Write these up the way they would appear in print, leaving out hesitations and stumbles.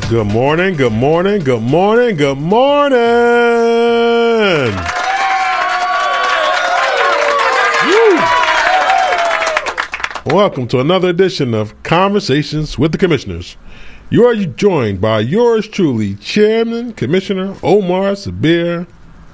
Good morning, good morning, good morning, good morning. Woo. Welcome to another edition of Conversations with the Commissioners. You are joined by yours truly, Chairman Commissioner Omar Sabir.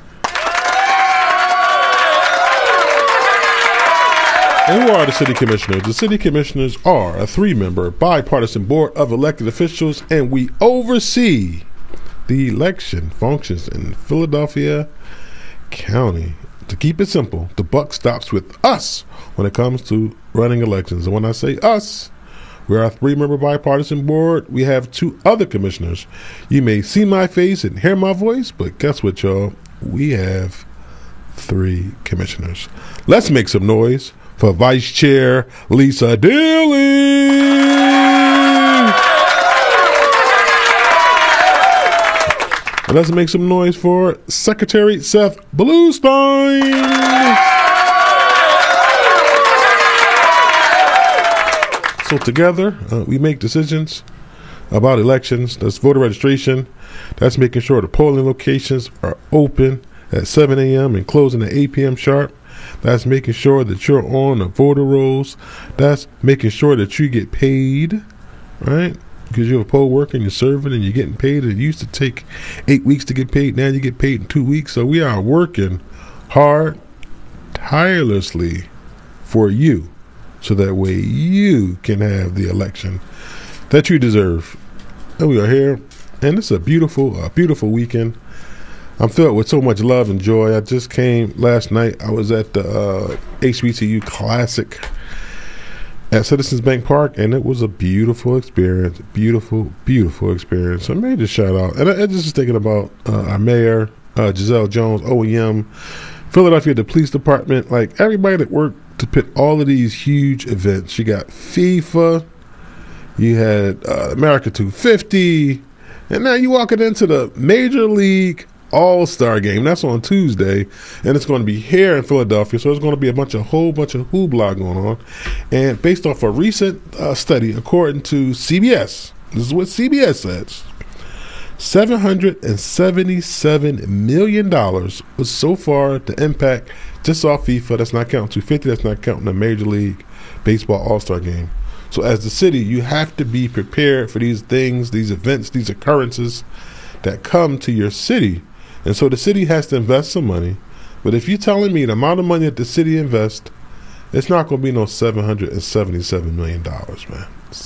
And who are the city commissioners? The city commissioners are a 3-member bipartisan board of elected officials, and we oversee the election functions in Philadelphia County. To keep it simple, the buck stops with us when it comes to running elections. And when I say us, we are a 3-member bipartisan board. We have 2 other commissioners. You may see my face and hear my voice, but guess what, y'all? We have 3 commissioners. Let's make some noise for Vice Chair Lisa Daly. And let's make some noise for Secretary Seth Bluestein. So together, we make decisions about elections. That's voter registration. That's making sure the polling locations are open at 7 a.m. and closing at 8 p.m. sharp. That's making sure that you're on the voter rolls. That's making sure that you get paid, right? Because you're a poll worker and you're serving and you're getting paid. It used to take 8 weeks to get paid. Now you get paid in 2 weeks. So we are working hard, tirelessly for you, so that way you can have the election that you deserve. And we are here, and it's a beautiful weekend. I'm filled with so much love and joy. I just came last night. I was at the HBCU Classic at Citizens Bank Park, and it was a beautiful experience. Beautiful experience. So I made a shout out. And I just was thinking about our mayor, Giselle Jones, OEM, Philadelphia, the police department, like everybody that worked to put all of these huge events. You got FIFA, you had America 250, and now you walking into the Major League All-Star game. That's on Tuesday, and it's going to be here in Philadelphia, so there's going to be a whole bunch of hoopla going on. And based off a recent study, according to CBS, this is what CBS says, $777 million was so far the impact just off FIFA. That's not counting 250, that's not counting the Major League Baseball All-Star game. So as the city, you have to be prepared for these things, these events, these occurrences that come to your city. And so the city has to invest some money. But if you're telling me the amount of money that the city invests, it's not going to be no $777 million, man.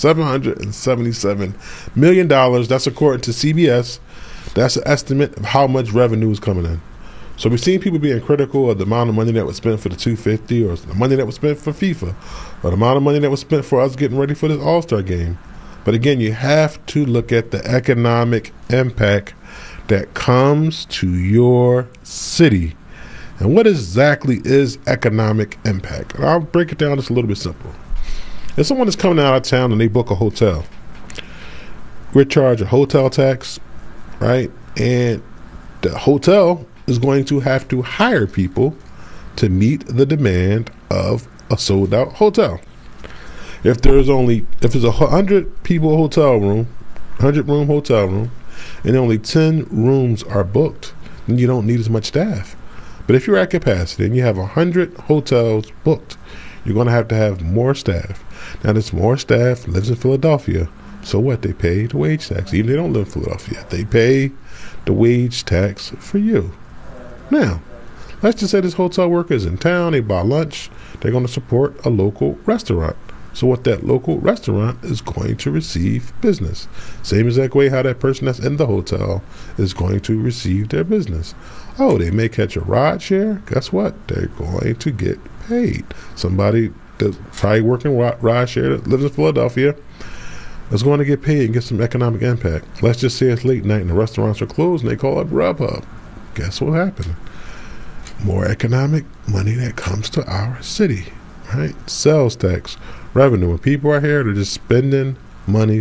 $777 million. That's according to CBS. That's an estimate of how much revenue is coming in. So we've seen people being critical of the amount of money that was spent for the 250, or the money that was spent for FIFA, or the amount of money that was spent for us getting ready for this All-Star game. But again, you have to look at the economic impact that comes to your city. And what exactly is economic impact? And I'll break it down just a little bit simple. If someone is coming out of town and they book a hotel, we're charged a hotel tax, right? And the hotel is going to have to hire people to meet the demand of a sold out hotel. If there's a 100 people hotel room, 100 room hotel room, and only 10 rooms are booked, then you don't need as much staff. But if you're at capacity and you have 100 hotels booked, you're going to have more staff. Now, this more staff lives in Philadelphia, so what? They pay the wage tax. Even if they don't live in Philadelphia, they pay the wage tax for you. Now, let's just say this hotel worker is in town, they buy lunch, they're going to support a local restaurant. So what that local restaurant is going to receive business. Same exact way how that person that's in the hotel is going to receive their business. Oh, they may catch a ride share. Guess what? They're going to get paid. Somebody that's probably working ride share that lives in Philadelphia is going to get paid and get some economic impact. Let's just say it's late night and the restaurants are closed and they call up Grubhub. Guess what happened? More economic money that comes to our city, right? Sales tax, revenue. When people are here, they're just spending money.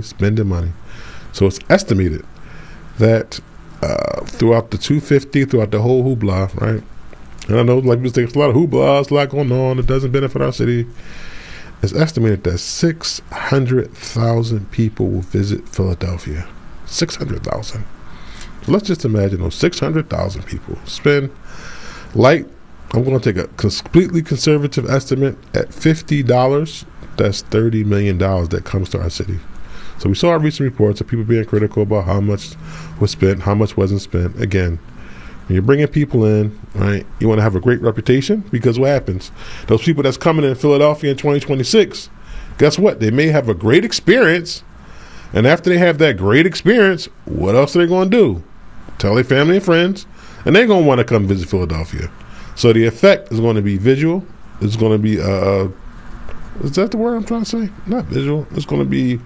So it's estimated that throughout the 250, throughout the whole hoopla, right? And I know, like we say, there's a lot of hoopla, there's a lot going on. It doesn't benefit our city. It's estimated that 600,000 people will visit Philadelphia. 600,000. So let's just imagine those 600,000 people spend, like, I'm going to take a completely conservative estimate at $50. That's $30 million that comes to our city. So we saw our recent reports of people being critical about how much was spent, how much wasn't spent. Again, when you're bringing people in, right, you want to have a great reputation, because what happens? Those people that's coming in Philadelphia in 2026, guess what? They may have a great experience, and after they have that great experience, what else are they going to do? Tell their family and friends, and they're going to want to come visit Philadelphia. So the effect is going to be visual. It's going to be, is that the word I'm trying to say? Not visual. It's going to be,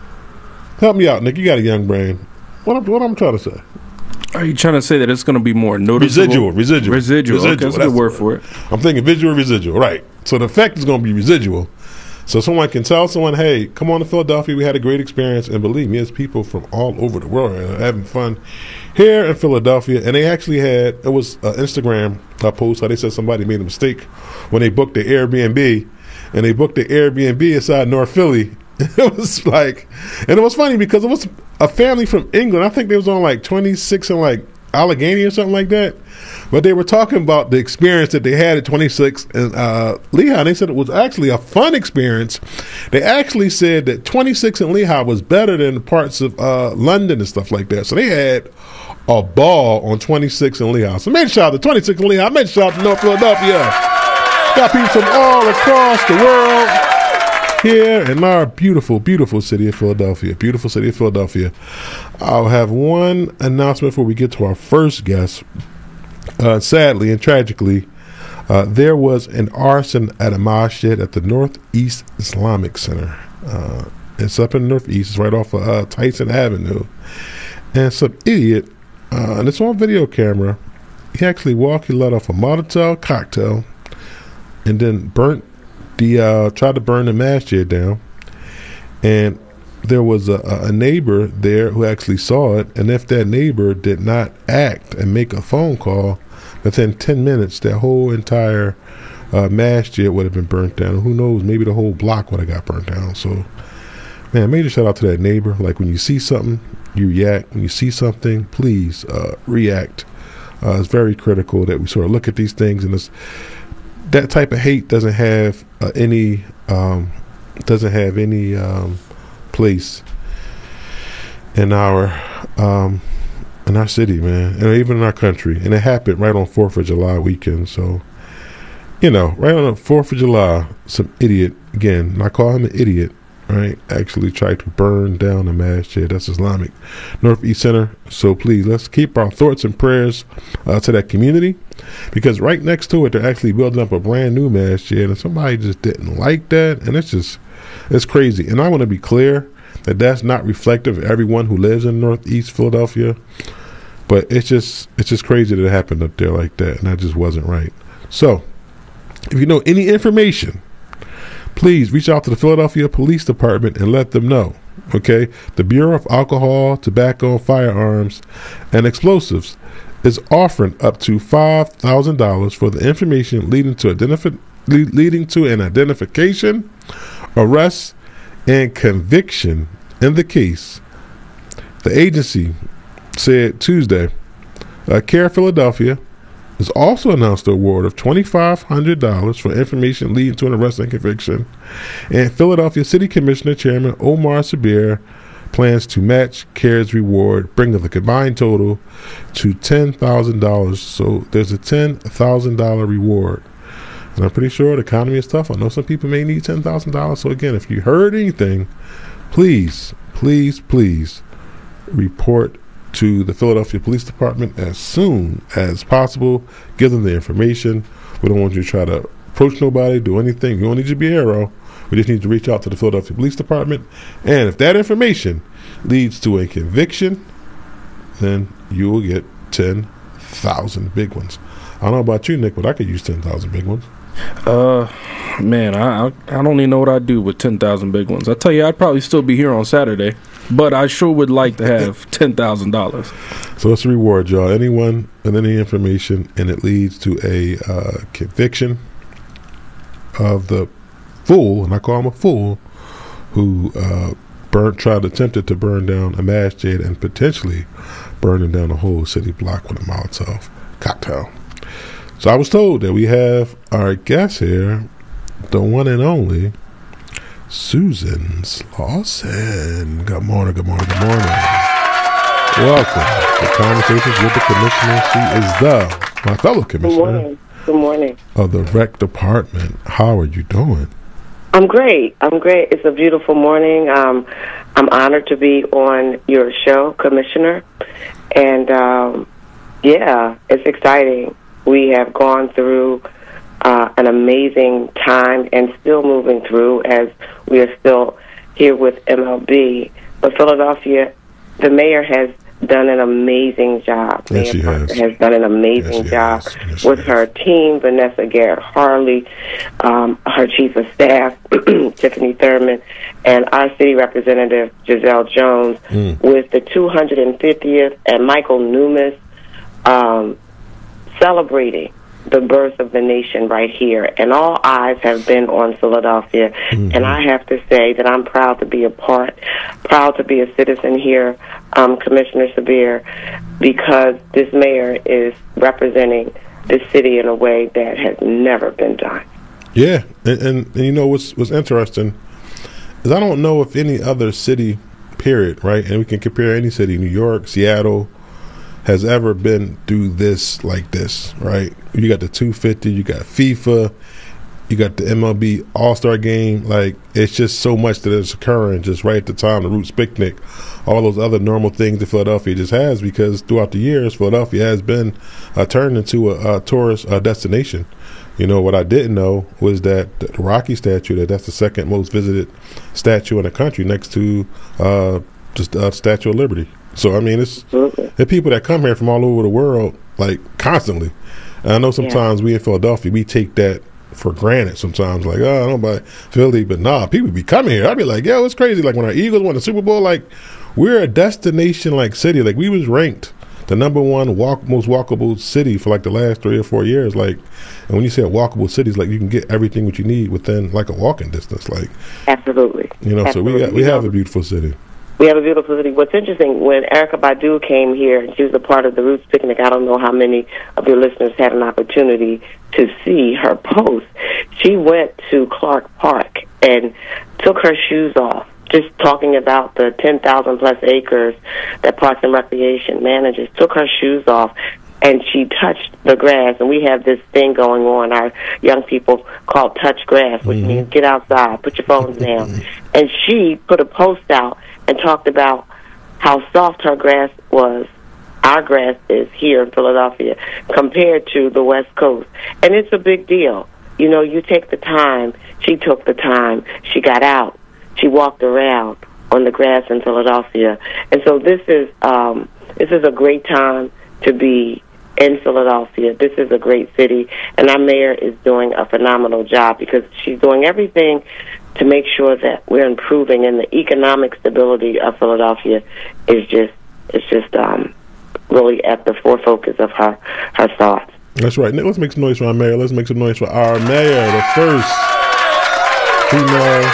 help me out, Nick. You got a young brain. What I'm trying to say? Are you trying to say that it's going to be more noticeable? Residual. Okay, that's a good word for it. I'm thinking visual, residual. Right. So the effect is going to be residual. So someone can tell someone, hey, come on to Philadelphia. We had a great experience. And believe me, it's people from all over the world having fun here in Philadelphia. And they actually had, it was an Instagram post how they said somebody made a mistake when they booked the Airbnb. And they booked the Airbnb inside North Philly. It was like, and it was funny because it was a family from England. I think they was on like 26 and like Allegheny or something like that. But they were talking about the experience that they had at 26 and Lehigh. And they said it was actually a fun experience. They actually said that 26 and Lehigh was better than parts of London and stuff like that. So they had a ball on 26 and Lehigh. So make shout out to 26 and Lehigh. Make shout out to North Philadelphia. Got people from all across the world here in our beautiful, beautiful city of Philadelphia. Beautiful city of Philadelphia. I'll have one announcement before we get to our first guest. Sadly and tragically, there was an arson at a masjid at the Northeast Islamic Center. It's up in the Northeast. It's right off of Tyson Avenue. And some idiot, and it's on video camera, he actually he let off a Molotov cocktail and then tried to burn the masjid down. And there was a neighbor there who actually saw it, and if that neighbor did not act and make a phone call, within 10 minutes, that whole entire masjid would have been burnt down. Who knows, maybe the whole block would have got burnt down. So, man, major shout out to that neighbor. Like, when you see something, you react. When you see something, please react. It's very critical that we sort of look at these things, and that type of hate doesn't have any place in our city, man, and even in our country. And it happened right on 4th of July weekend. So, right on the 4th of July, some idiot, again, and I call him an idiot, right, actually tried to burn down a masjid. That's Islamic Northeast Center. So please, let's keep our thoughts and prayers to that community, because right next to it, they're actually building up a brand new masjid, and somebody just didn't like that. And it's crazy. And I want to be clear that that's not reflective of everyone who lives in Northeast Philadelphia, but it's just crazy that it happened up there like that, and that just wasn't right. So if you know any information, please reach out to the Philadelphia Police Department and let them know. Okay, the Bureau of Alcohol, Tobacco, Firearms, and Explosives is offering up to $5,000 for the information leading to an identification, arrest, and conviction in the case. The agency said Tuesday, CARE Philadelphia has also announced the award of $2,500 for information leading to an arrest and conviction. And Philadelphia City Commissioner Chairman Omar Sabir plans to match CARE's reward, bringing the combined total to $10,000. So there's a $10,000 reward. And I'm pretty sure the economy is tough. I know some people may need $10,000. So again, if you heard anything, please, please, please report to the Philadelphia Police Department as soon as possible. Give them the information. We don't want you to try to approach nobody, do anything. You don't need to be a hero. We just need to reach out to the Philadelphia Police Department. And if that information leads to a conviction, then you will get 10,000 big ones. I don't know about you, Nick, but I could use 10,000 big ones. Man, I don't even know what I'd do with 10,000 big ones. I tell you, I'd probably still be here on Saturday, but I sure would like to have $10,000. So it's a reward, y'all. Anyone with any information and it leads to a conviction of the fool, and I call him a fool, who attempted to burn down a masjid and potentially burning down a whole city block with a Molotov cocktail. So I was told that we have our guest here, the one and only Susan Slauson. Good morning, good morning, good morning. Welcome to Conversations with the Commissioner. She is my fellow commissioner. Good morning. Of the rec department. How are you doing? I'm great. It's a beautiful morning. I'm honored to be on your show, Commissioner. And, it's exciting. We have gone through an amazing time and still moving through as we are still here with MLB. But Philadelphia, the mayor has done an amazing job. Yes, she has done an amazing job with her team, Vanessa Garrett Harley, her chief of staff, Tiffany Thurman, and our city representative, Giselle Jones, with the 250th and Michael Newmas celebrating the birth of the nation right here. And all eyes have been on Philadelphia. And I have to say that I'm proud to be proud to be a citizen here, Commissioner Sabir, because this mayor is representing this city in a way that has never been done. Yeah, and you know what's interesting is I don't know if any other city, period, right? And we can compare any city, New York, Seattle, has ever been through this like this, right? You got the 250, you got FIFA, you got the MLB All-Star Game. Like, it's just so much that is occurring just right at the time, the Roots Picnic, all those other normal things that Philadelphia just has, because throughout the years, Philadelphia has been turned into a tourist destination. You know, what I didn't know was that the Rocky statue, that's the second most visited statue in the country next to just the Statue of Liberty. So, I mean, it's the people that come here from all over the world, like, constantly. And I know sometimes we in Philadelphia, we take that for granted sometimes. Like, oh, I don't buy Philly. But, nah, people be coming here. I'd be like, yo, it's crazy. Like, when our Eagles won the Super Bowl, like, we're a destination, like, city. Like, we was ranked the number one most walkable city for, like, the last 3 or 4 years. Like, and when you say a walkable city, it's like you can get everything what you need within, like, a walking distance. Like, absolutely. You know, absolutely. So we have a beautiful city. We have a beautiful city. What's interesting, when Erykah Badu came here, and she was a part of the Roots Picnic, I don't know how many of your listeners had an opportunity to see her post. She went to Clark Park and took her shoes off, just talking about the 10,000-plus acres that Parks and Recreation manages, took her shoes off, and she touched the grass. And we have this thing going on, our young people call touch grass, which means get outside, put your phones down. And she put a post out and talked about how soft her grass was, our grass is here in Philadelphia, compared to the West Coast. And it's a big deal. You know, you take the time. She took the time. She got out. She walked around on the grass in Philadelphia. And so this is a great time to be in Philadelphia. This is a great city. And our mayor is doing a phenomenal job because she's doing everything to make sure that we're improving, and the economic stability of Philadelphia is just really at the forefocus of her thoughts. That's right. Now, let's make some noise for our mayor. Let's make some noise for our mayor, the first female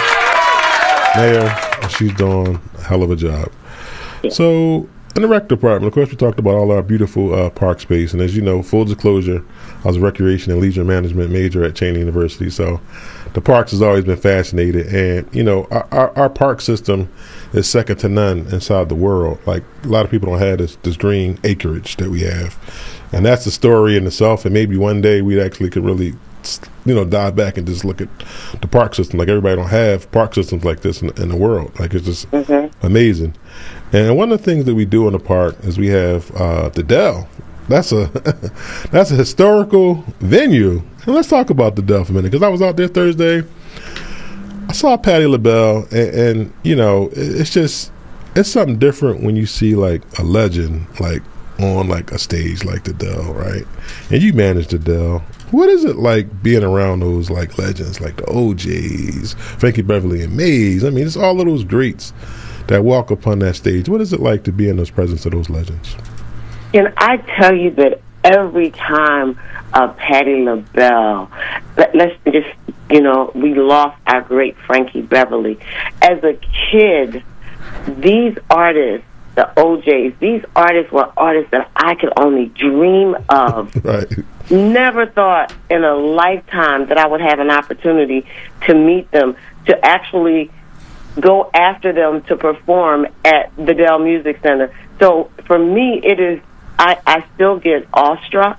mayor. She's doing a hell of a job. Yeah. So, in the rec department, of course, we talked about all our beautiful park space. And as you know, full disclosure, I was a recreation and leisure management major at Cheyney University. So the parks has always been fascinated. And, you know, our park system is second to none inside the world. Like, a lot of people don't have this green acreage that we have. And that's the story in itself. And maybe one day we actually could really, you know, dive back and just look at the park system. Like, everybody don't have park systems like this in the world. Like, it's just amazing. And one of the things that we do in the park is we have the Dell. That's a historical venue. And let's talk about the Dell for a minute, because I was out there Thursday. I saw Patti LaBelle, and you know, it's something different when you see like a legend like on like a stage like the Dell, right? And you manage the Dell. What is it like being around those like legends, like the OJs, Frankie Beverly and Mays? I mean, it's all of those greats that walk upon that stage. What is it like to be in the presence of those legends? And I tell you that every time Patti LaBelle, let's just, you know, we lost our great Frankie Beverly. As a kid, these artists, the OJs, these artists were artists that I could only dream of. Right. Never thought in a lifetime that I would have an opportunity to meet them, to actually go after them to perform at the Dell Music Center. So for me, it is, I still get awestruck.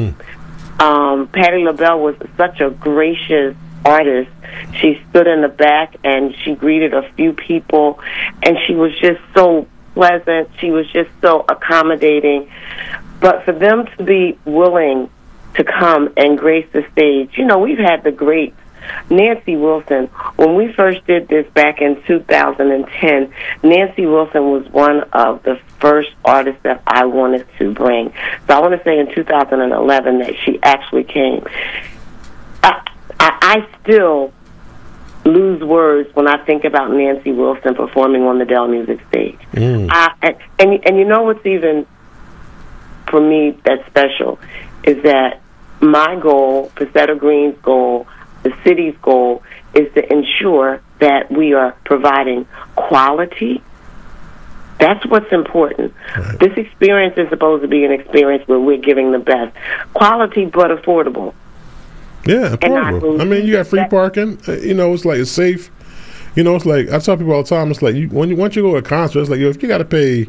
Patti LaBelle was such a gracious artist. She stood in the back and she greeted a few people, and she was just so pleasant. She was just so accommodating. But for them to be willing to come and grace the stage, you know, we've had the greats. Nancy Wilson, when we first did this back in 2010, Nancy Wilson was one of the first artists that I wanted to bring. So I want to say in 2011 that she actually came. I still lose words when I think about Nancy Wilson performing on the Dell Music stage. And you know what's even, for me, that's special, is that my goal, Paceto Green's goal, the city's goal, is to ensure that we are providing quality. That's what's important. Right. This experience is supposed to be an experience where we're giving the best. Quality but affordable. Yeah, affordable. I mean, you got free parking. You know, it's like it's safe. You know, it's like, I tell people all the time, it's like once you go to a concert, it's like, if you got to pay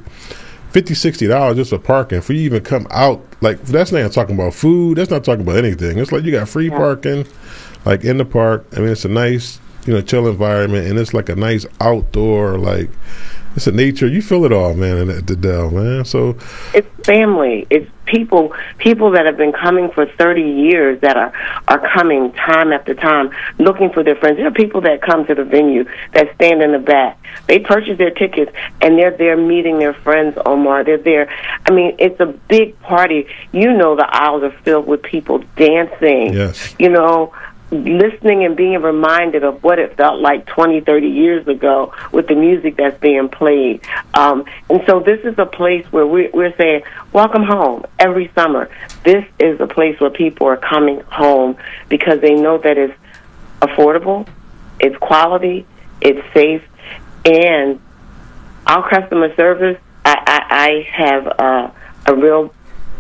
$50-$60 just for parking for you even come out, like, that's not talking about food, that's not talking about anything. It's like you got free parking, like in the park. I mean, it's a nice, you know, chill environment, and it's like a nice outdoor, like, it's a nature. You feel it all, man, at the Dell, man. So it's family. It's people that have been coming for 30 years that are coming time after time looking for their friends. There are people that come to the venue that stand in the back. They purchase their tickets and they're there meeting their friends, Omar. They're there. I mean, it's a big party. You know, the aisles are filled with people dancing. Yes. You know, listening and being reminded of what it felt like 20, 30 years ago with the music that's being played. And so this is a place where we're saying, welcome home every summer. This is a place where people are coming home because they know that it's affordable, it's quality, it's safe, and our customer service, I have a real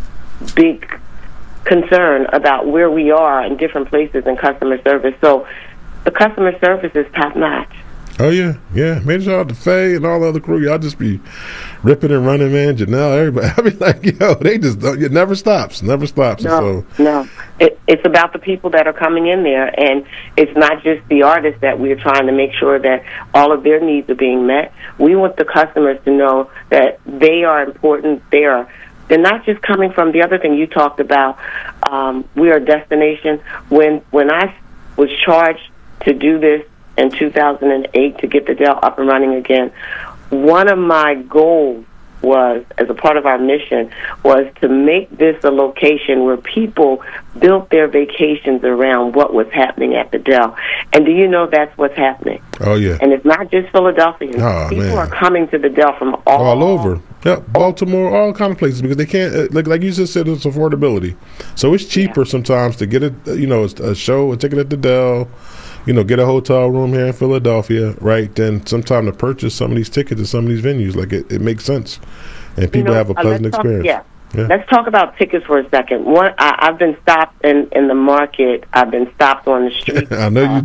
big concern about where we are in different places in customer service. So the customer service is top notch. Oh yeah, yeah. Major shout out to Faye and all the other crew. Y'all just be ripping and running, man. Janelle, everybody. I mean, like, yo, they just don't. It never stops. Never stops. No. It's about the people that are coming in there, and it's not just the artists that we're trying to make sure that all of their needs are being met. We want the customers to know that they are important. They're not just coming from the other thing you talked about. We are a destination. When I was charged to do this in 2008 to get the Dell up and running again, one of my goals was, as a part of our mission, was to make this a location where people built their vacations around what was happening at the Dell. And do you know that's what's happening? Oh, yeah. And it's not just Philadelphia. Oh, people are coming to the Dell from all over. Yep, Baltimore, all kind of places, because they can't, like you just said, it's affordability. So it's cheaper sometimes to get a show, a ticket at the Dell, get a hotel room here in Philadelphia, right? Then sometime to purchase some of these tickets to some of these venues. Like, it makes sense. And people have a pleasant experience. Yeah. Let's talk about tickets for a second. I've been stopped in the market. I've been stopped on the street. I know you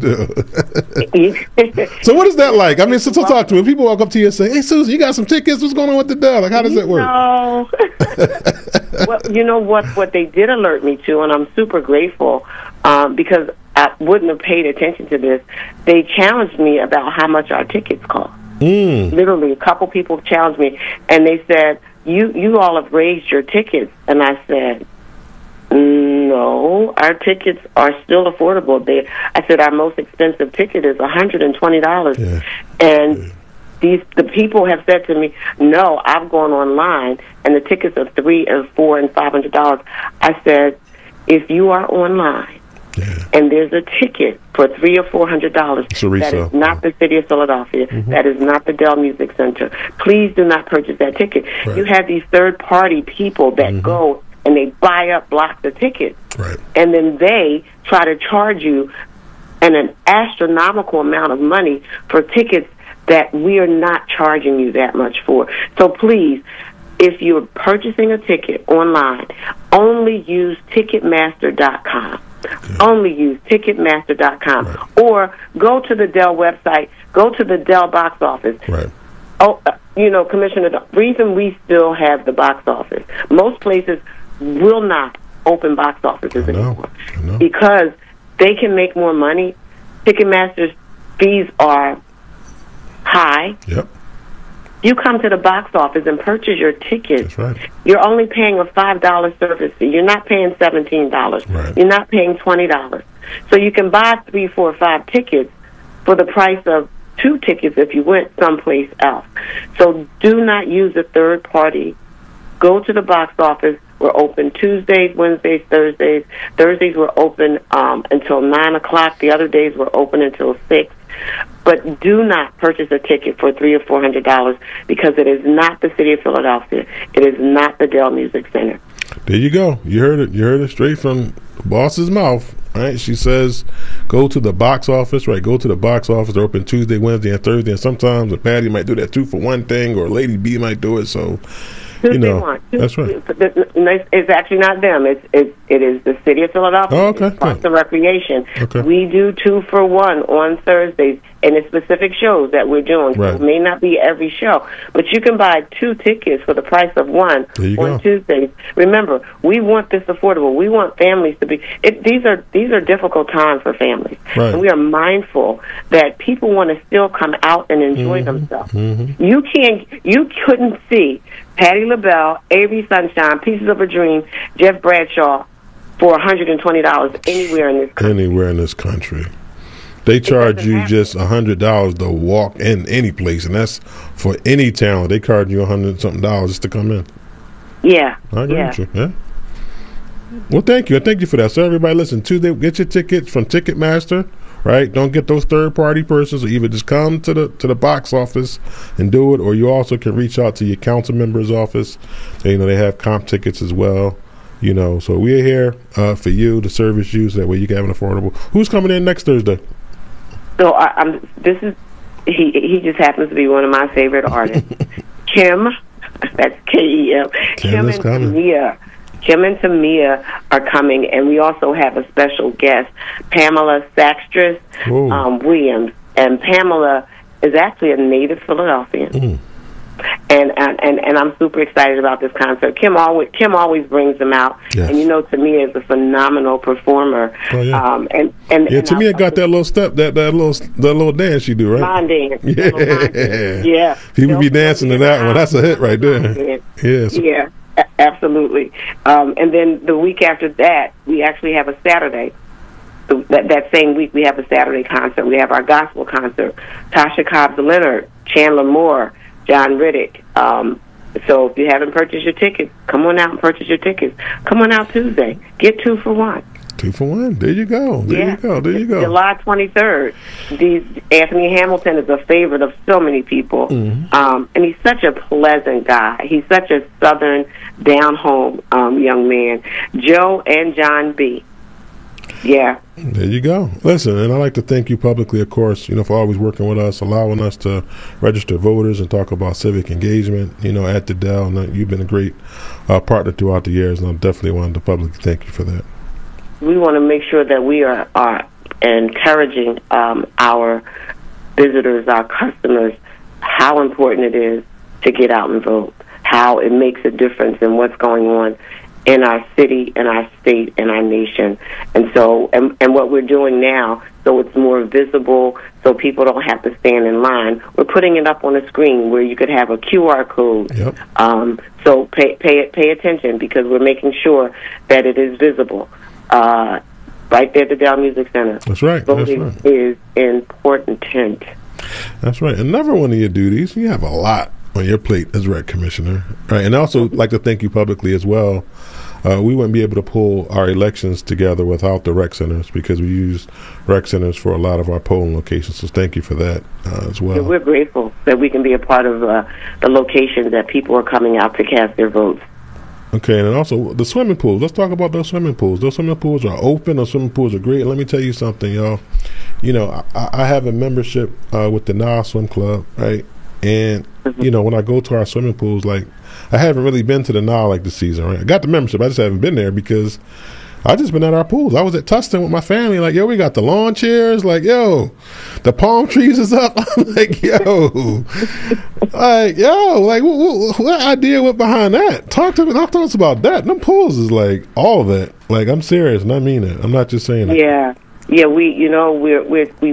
do. So what is that like? I mean, so talk to me. People walk up to you and say, "Hey, Susan, you got some tickets? What's going on with the Dell? Like, how does that work?" Well, you know what they did alert me to, and I'm super grateful because I wouldn't have paid attention to this. They challenged me about how much our tickets cost. Literally, a couple people challenged me, and they said, You all have raised your tickets. And I said, no, our tickets are still affordable. I said, our most expensive ticket is $120. Yeah. And the people have said to me, no, I've gone online, and the tickets are $300 and $400 and $500. I said, if you are online, and there's a ticket for $300 or $400. That is not the city of Philadelphia. That is not the Dell Music Center. Please do not purchase that ticket. Right. You have these third-party people that go and they buy up blocks of tickets, and then they try to charge you an astronomical amount of money for tickets that we are not charging you that much for. So please, if you're purchasing a ticket online, only use Ticketmaster.com. Only use Ticketmaster.com. Right. Or go to the Dell website, go to the Dell box office. Right. Oh, Commissioner, the reason we still have the box office, most places will not open box offices anymore because they can make more money. Ticketmaster's fees are high. Yep. You come to the box office and purchase your tickets. That's right. You're only paying a $5 service fee. You're not paying $17. Right. You're not paying $20. So you can buy 3, 4, 5 tickets for the price of 2 tickets if you went someplace else. So do not use a third party. Go to the box office. We're open Tuesdays, Wednesdays, Thursdays. Thursdays we're open until 9 o'clock. The other days we're open until 6. But do not purchase a ticket for $300 or $400 because it is not the City of Philadelphia. It is not the Dell Music Center. There you go. You heard it. You heard it straight from the boss's mouth. Right? She says, go to the box office. Right? Go to the box office. They're open Tuesday, Wednesday, and Thursday. And sometimes the Patty might do that 2-for-1 thing, or Lady B might do it. So, that's right. It's actually not them. It is the City of Philadelphia. Oh, okay. Parks and Recreation. Okay. We do 2-for-1 on Thursdays, and it's specific shows that we're doing. Right. So it may not be every show, but you can buy 2 tickets for the price of 1 on Tuesdays. Remember, we want this affordable. We want families to be. These are difficult times for families, right. And we are mindful that people want to still come out and enjoy themselves. Mm-hmm. You couldn't see Patti LaBelle, Avery Sunshine, Pieces of a Dream, Jeff Bradshaw for $120 anywhere in this country. Anywhere in this country. They charge you just $100 to walk in any place, and that's for any talent. They charge you $100-something just to come in. Yeah. I agree with you. Yeah. Well, thank you. And thank you for that. So, everybody, listen, Tuesday, get your tickets from Ticketmaster, right? Don't get those third-party persons, or either just come to the box office and do it, or you also can reach out to your council member's office. They have comp tickets as well. So we're here for you to service you, so that way you can have an affordable. Who's coming in next Thursday? So he just happens to be one of my favorite artists, Kim. That's Kem. Kim and Tamia. Kim and Tamia are coming, and we also have a special guest, Pamela Saxtras Williams. And Pamela is actually a native Philadelphian. Mm. And I'm super excited about this concert. Kim always brings them out, yes. And Tamia is a phenomenal performer. Oh, yeah. And Tamia got that little step, that little dance she do, right? Line dance. Yeah, yeah. People be dancing to that one. That's a hit right there. Yes. Yeah, absolutely. And then the week after that, we actually have a Saturday. That same week, we have a Saturday concert. We have our gospel concert. Tasha Cobbs Leonard, Chandler Moore, John Riddick. So if you haven't purchased your tickets, come on out and purchase your tickets. Come on out Tuesday. Get 2 for 1. 2 for 1. There you go. There you go. July 23rd. Anthony Hamilton is a favorite of so many people. Mm-hmm. And he's such a pleasant guy. He's such a southern, down-home young man. Joe and John B. Yeah. There you go. Listen, and I'd like to thank you publicly, of course, for always working with us, allowing us to register voters and talk about civic engagement, at the Dell. And you've been a great partner throughout the years, and I definitely wanted to publicly thank you for that. We want to make sure that we are encouraging our visitors, our customers, how important it is to get out and vote, how it makes a difference in what's going on in our city, in our state, in our nation. And so, and what we're doing now, so it's more visible, so people don't have to stand in line, we're putting it up on a screen where you could have a QR code. Yep. So pay attention, because we're making sure that it is visible. Right there at the Dell Music Center. That's right. Voting is important. That's right. Another one of your duties, you have a lot on your plate as rec commissioner, right? And I also like to thank you publicly as well. We wouldn't be able to pull our elections together without the rec centers, because we use rec centers for a lot of our polling locations. So thank you for that as well. So we're grateful that we can be a part of the locations that people are coming out to cast their votes. Okay, and also the swimming pools. Let's talk about those swimming pools. Those swimming pools are open. Those swimming pools are great. Let me tell you something, y'all. You know, I have a membership with the Nile Swim Club, right? And, you know, when I go to our swimming pools, like, I haven't really been to the Nile like this season, right? I got the membership. I just haven't been there because I just been at our pools. I was at Tustin with my family. Like, yo, we got the lawn chairs. Like, yo, the palm trees is up. I'm like, yo, what idea went behind that? Talk to us about that. Them pools is like all of it. Like, I'm serious and I mean it. I'm not just saying it. Yeah. We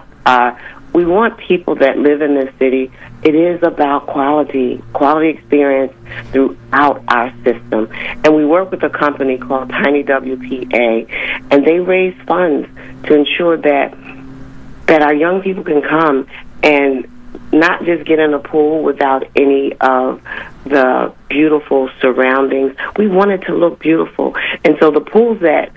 want people that live in this city. It is about quality experience throughout our system. And we work with a company called Tiny WPA, and they raise funds to ensure that our young people can come and not just get in a pool without any of the beautiful surroundings. We want it to look beautiful. And so the pools that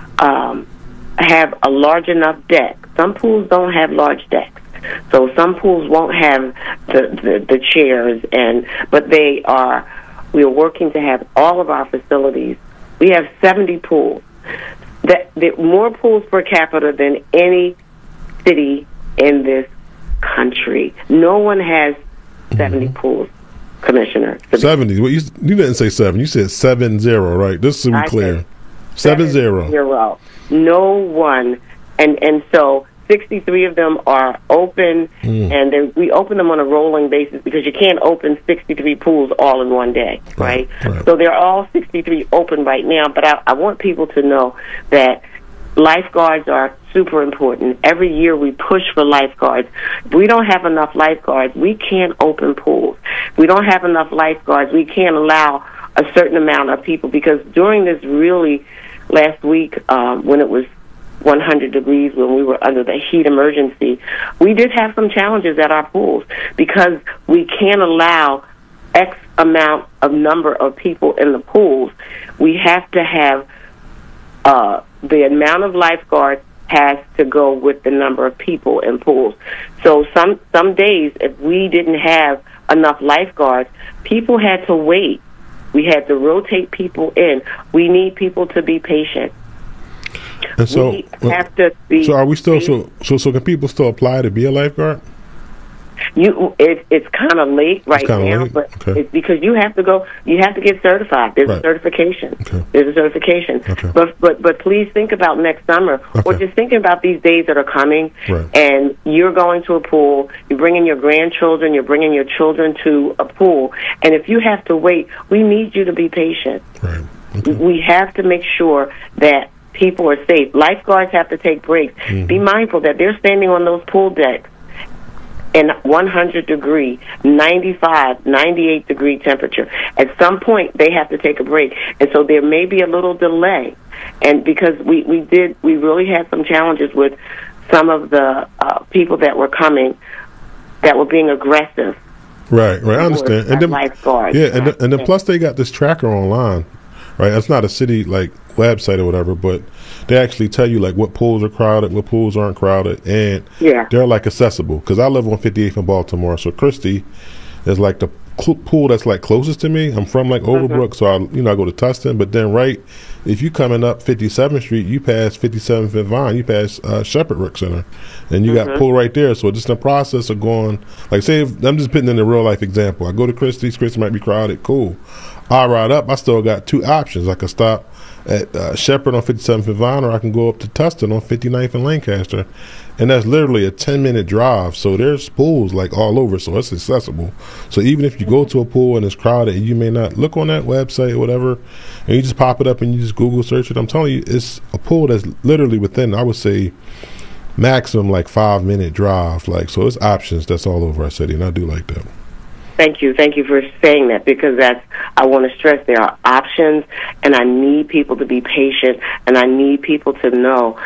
have a large enough deck, some pools don't have large decks. So some pools won't have the chairs, but we are working to have all of our facilities. We have 70 pools. That more pools per capita than any city in this country. No one has 70 pools, Commissioner. 70. Well, you didn't say 7. You said 70, right? This is clear. 70. No one, and so 63 of them are open, and we open them on a rolling basis because you can't open 63 pools all in one day, right? So they're all 63 open right now, but I want people to know that lifeguards are super important. Every year we push for lifeguards. If we don't have enough lifeguards, we can't open pools. If we don't have enough lifeguards, we can't allow a certain amount of people, because during this really last week when it was 100 degrees, when we were under the heat emergency, we did have some challenges at our pools because we can't allow X amount of number of people in the pools. We have to have the amount of lifeguards has to go with the number of people in pools. So some days, if we didn't have enough lifeguards, people had to wait. We had to rotate people in. We need people to be patient. And so, we have to be. So are we still so can people still apply to be a lifeguard? It's kind of late right now, but it's because you have to go. You have to get certified. There's a certification. There's a certification. But please think about next summer, or just thinking about these days that are coming. And you're going to a pool. You're bringing your grandchildren. You're bringing your children to a pool. And if you have to wait, we need you to be patient. We have to make sure that people are safe. Lifeguards have to take breaks. Be mindful that they're standing on those pool decks in 100-degree, 95, 98-degree temperature. At some point, they have to take a break. And so there may be a little delay. And because we really had some challenges with some of the people that were coming that were being aggressive. Right, I understand. And then, lifeguards. Yeah, and then plus they got this tracker online. Right, it's not a city like website or whatever, but they actually tell you like what pools are crowded, what pools aren't crowded, and they're like accessible. Because I live on 58th in Baltimore, so Christie is like the pool that's like closest to me. I'm from like Overbrook, so I go to Tustin. But then if you coming up 57th Street, you pass 57th and Vine, you pass Shepherd Rec Center, and you got pool right there. So just in the process of going, like say I'm just putting in a real life example. I go to Christie's, Christie might be crowded, cool. I ride up, I still got two options. I can stop at Shepherd on 57th and Vine, or I can go up to Tustin on 59th and Lancaster. And that's literally a 10-minute drive. So there's pools like all over, so it's accessible. So even if you go to a pool and it's crowded and you may not look on that website or whatever, and you just pop it up and you just Google search it, I'm telling you, it's a pool that's literally within, I would say, maximum like 5-minute drive. Like, so it's options that's all over our city, and I do like that. Thank you for saying that, because I want to stress there are options, and I need people to be patient, and I need people to know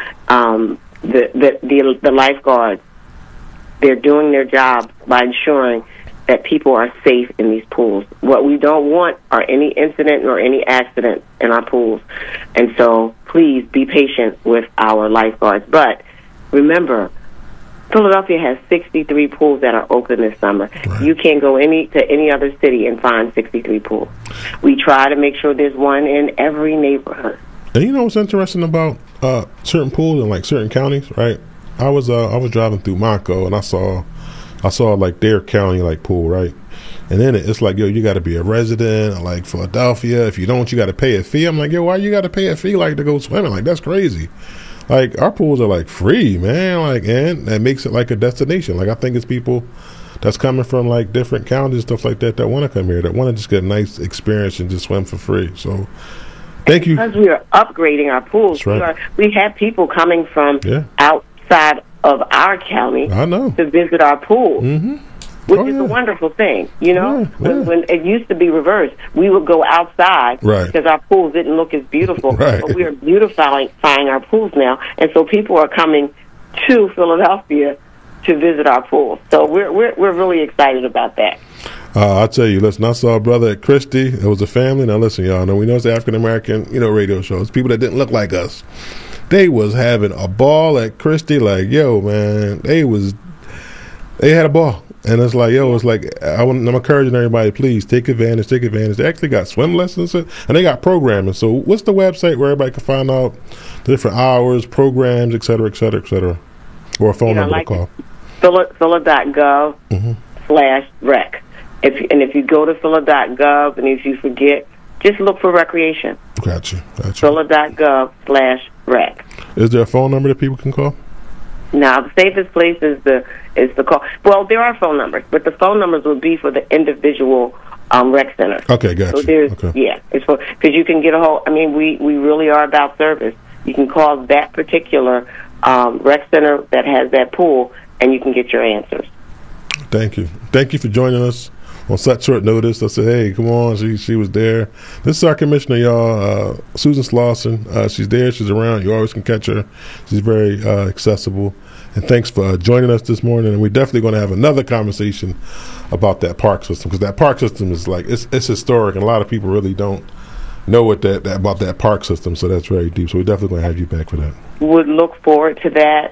the lifeguards, they're doing their job by ensuring that people are safe in these pools. What we don't want are any incident or any accident in our pools, and so please be patient with our lifeguards. But remember, Philadelphia has 63 pools that are open this summer. Right. You can't go to any other city and find 63 pools. We try to make sure there's one in every neighborhood. And you know what's interesting about certain pools in like certain counties, right? I was driving through Monco and I saw like their county like pool, right? And then it's like, yo, you got to be a resident of like Philadelphia. If you don't, you got to pay a fee. I'm like, yo, why you got to pay a fee like to go swimming? Like, that's crazy. Like, our pools are like free, man. Like, and that makes it like a destination. Like, I think it's people that's coming from like different counties, stuff like that want to come here, that want to just get a nice experience and just swim for free. So, thank you. Because we are upgrading our pools. That's right. We have people coming from Yeah. outside of our county I know. to visit our pool. Mm-hmm. Which Oh, is yeah. a wonderful thing, you know. Yeah. When it used to be reversed, we would go outside Right. because our pools didn't look as beautiful. Right. But we are beautifying our pools now, and so people are coming to Philadelphia to visit our pools. So we're really excited about that. I'll tell you, listen, I saw a brother at Christie. It was a family. Now, listen, y'all know, we know it's African American, radio shows. People that didn't look like us. They was having a ball at Christie. Like, yo, man, they had a ball. And it's like, yo, it's like, I'm encouraging everybody, please take advantage. They actually got swim lessons and they got programming. So what's the website where everybody can find out the different hours, programs, et cetera, et cetera, et cetera? Or a phone number to call? Phila.gov/rec. If you go to Phila.gov and if you forget, just look for recreation. Gotcha. Phila.gov/rec. Is there a phone number that people can call? Now, the safest place is the call. Well, there are phone numbers, but the phone numbers would be for the individual rec center. Okay, gotcha. So there's, okay. yeah, it's for, because you can get a hold. I mean, we really are about service. You can call that particular rec center that has that pool, and you can get your answers. Thank you for joining us on such short notice. I said, hey, come on. She was there. This is our commissioner, y'all, Susan Slauson. She's there. She's around. You always can catch her. She's very accessible. And thanks for joining us this morning. And we're definitely going to have another conversation about that park system, because that park system is like, it's historic, and a lot of people really don't know what about that park system. So that's very deep. So we're definitely going to have you back for that. Would look forward to that.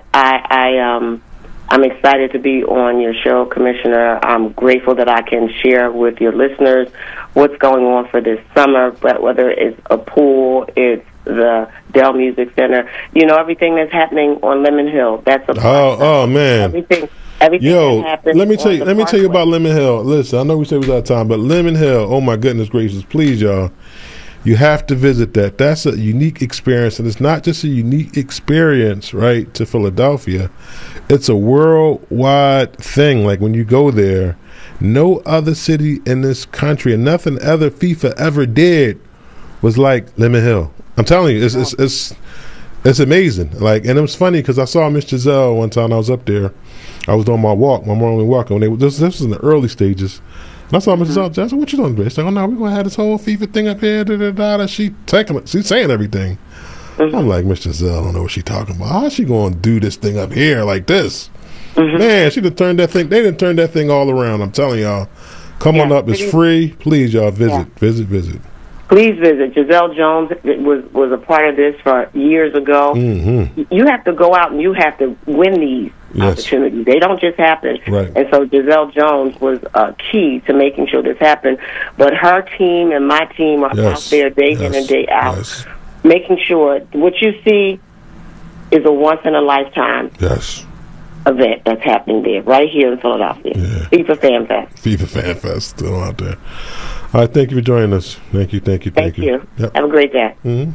I'm excited to be on your show, Commissioner. I'm grateful that I can share with your listeners what's going on for this summer, but whether it's a pool, it's the Dell Music Center, everything that's happening on Lemon Hill. That's a oh man. Everything Yo, that happens. let me tell you about Parkway. Lemon Hill. Listen, I know we said we was out of time, but Lemon Hill, oh my goodness gracious, please y'all, you have to visit that. That's a unique experience, and it's not just a unique experience, right, to Philadelphia. It's a worldwide thing. Like, when you go there, no other city in this country, and nothing other FIFA ever did was like Lemon Hill. I'm telling you, it's amazing. Like, and it was funny because I saw Miss Giselle one time. I was up there. I was on my morning walk, and this was in the early stages. And I saw Miss Giselle. I said, "What you doing, bitch?" She's like, "Oh no, we're gonna have this whole FIFA thing up here." She's saying everything. I'm like, Miss Giselle, I don't know what she's talking about. How's she going to do this thing up here like this? Man, she done turned that thing. They done turned that thing all around. I'm telling y'all. Come on up. It's free. Please, y'all, visit. Please visit. Giselle Jones was a part of this for years ago. Mm-hmm. You have to go out and you have to win these opportunities. They don't just happen. Right. And so Giselle Jones was key to making sure this happened. But her team and my team are out there day in and day out, making sure what you see is a once-in-a-lifetime event that's happening there, right here in Philadelphia. Yeah. FIFA Fan Fest. FIFA Fan Fest, still out there. All right, thank you for joining us. Thank you. Thank you. Yep. Have a great day. Mm-hmm.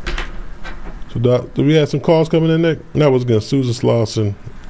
So, Doc, do we have some calls coming in, Nick? That was again Susan Slauson,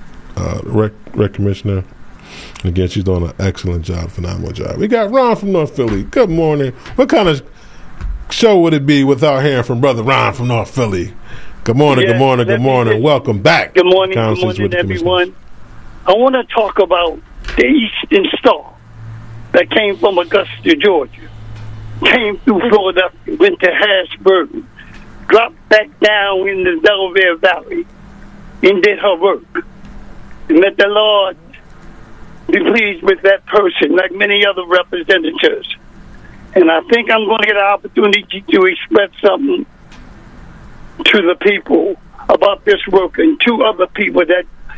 rec commissioner. And again, she's doing an excellent job, phenomenal job. We got Ron from North Philly. Good morning. What kind of show would it be without hearing from Brother Ron from North Philly? Good morning, good morning. Welcome back. Good morning, everyone. I want to talk about the Eastern Star that came from Augusta, Georgia, came through Philadelphia, went to Harrisburg, dropped back down in the Delaware Valley, and did her work. And let the Lord be pleased with that person, like many other representatives. And I think I'm going to get an opportunity to express something to the people about this work, and two other people that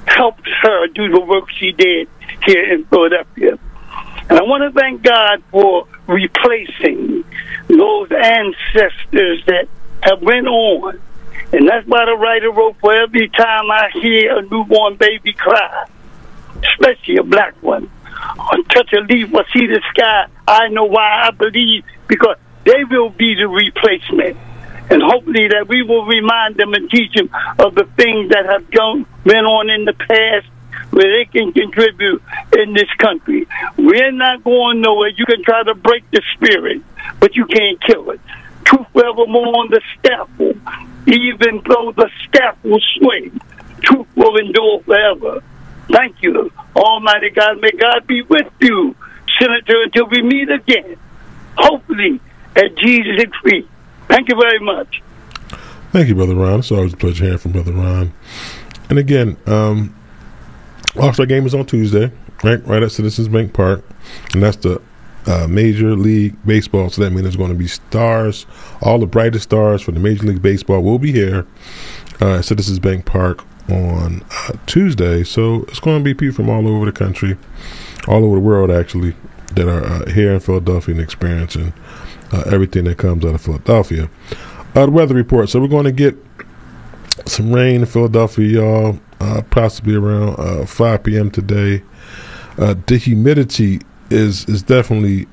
helped her do the work she did here in Philadelphia. And I want to thank God for replacing those ancestors that have went on. And that's why the writer wrote, for every time I hear a newborn baby cry, especially a black one, or touch a leaf or see the sky, I know why I believe, because they will be the replacement. And hopefully that we will remind them and teach them of the things that have been on in the past where they can contribute in this country. We're not going nowhere. You can try to break the spirit, but you can't kill it. Truth forevermore on the scaffold. Even though the staff will swing, truth will endure forever. Thank you, Almighty God. May God be with you, Senator, until we meet again. Hopefully, at Jesus' feet. Thank you very much. Thank you, Brother Ron. It's always a pleasure hearing from Brother Ron. And again, All-Star Game is on Tuesday, right at Citizens Bank Park. And that's the Major League Baseball. So that means there's going to be stars. All the brightest stars for the Major League Baseball will be here at Citizens Bank Park on Tuesday. So it's going to be people from all over the country, all over the world, actually, that are here in Philadelphia and experiencing everything that comes out of Philadelphia. The weather report. So we're going to get some rain in Philadelphia, y'all, possibly around 5 p.m. today. The humidity is definitely,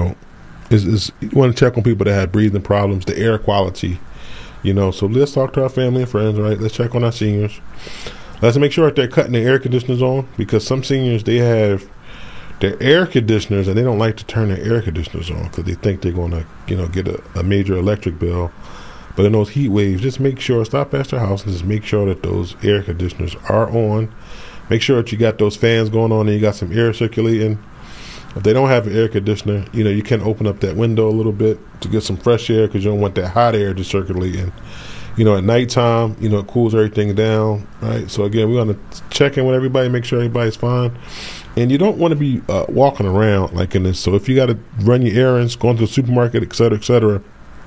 is you want to check on people that have breathing problems, the air quality, So let's talk to our family and friends, right? Let's check on our seniors. Let's make sure that they're cutting their air conditioners on, because some seniors, they have their air conditioners and they don't like to turn their air conditioners on because they think they're going to, get a major electric bill. But in those heat waves, just make sure, stop past their house and just make sure that those air conditioners are on. Make sure that you got those fans going on and you got some air circulating. If they don't have an air conditioner, you can open up that window a little bit to get some fresh air, because you don't want that hot air to circulate in. At nighttime, it cools everything down, right? So again, we want to check in with everybody, make sure everybody's fine. And you don't want to be walking around like in this. So if you got to run your errands, going to the supermarket, et cetera,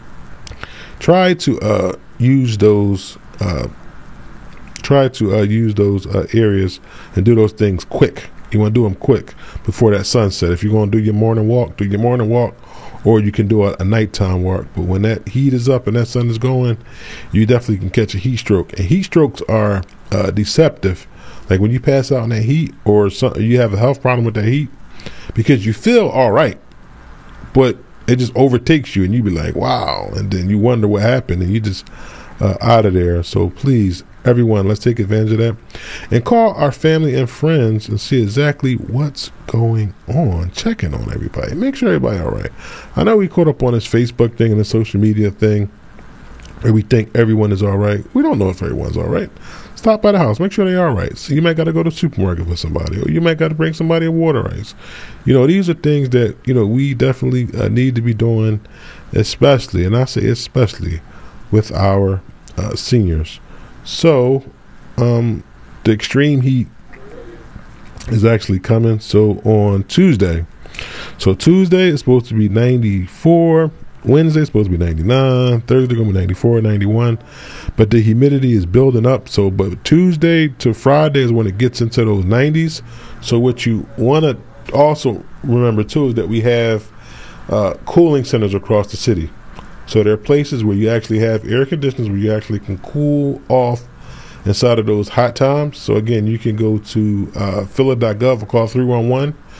try to use those areas and do those things quick. You want to do them quick before that sunset. If you're going to do your morning walk, or you can do a nighttime walk. But when that heat is up and that sun is going, you definitely can catch a heat stroke. And heat strokes are deceptive. Like when you pass out in that heat, or you have a health problem with that heat, because you feel all right, but it just overtakes you and you be like, wow. And then you wonder what happened and you just out of there. So please, everyone, let's take advantage of that and call our family and friends and see exactly what's going on. Checking on everybody. Make sure everybody all right. I know we caught up on this Facebook thing and the social media thing where we think everyone is all right. We don't know if everyone's all right. Stop by the house. Make sure they're all right. So you might got to go to the supermarket for somebody, or you might got to bring somebody a water ice. These are things that, we definitely need to be doing, especially, and I say especially, with our seniors. So the extreme heat is actually coming. So on Tuesday. So Tuesday is supposed to be 94. Wednesday is supposed to be 99. Thursday going to be 94, 91. But the humidity is building up. So, but Tuesday to Friday is when it gets into those 90s. So what you want to also remember too is that we have cooling centers across the city. So there are places where you actually have air conditioners where you actually can cool off inside of those hot times. So again, you can go to phila.gov or call 311